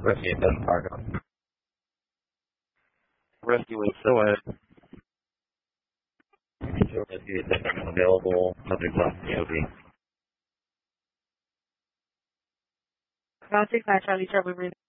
Rescue doesn't park on. Rescue is still at rescue is available. Subject lost POV. Ground 69 Charlie Trevor